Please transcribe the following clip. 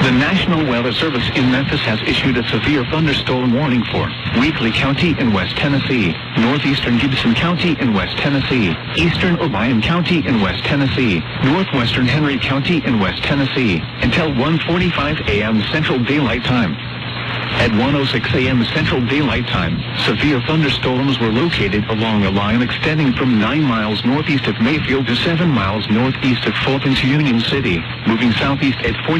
The National Weather Service in Memphis has issued a severe thunderstorm warning for Weakley County in West Tennessee, northeastern Gibson County in West Tennessee, eastern Obion County in West Tennessee, northwestern Henry County in West Tennessee, until 1:45 a.m. Central Daylight Time. At 1:06 a.m. Central Daylight Time, severe thunderstorms were located along a line extending from 9 miles northeast of Mayfield to 7 miles northeast of Fulton to Union City, moving southeast at 40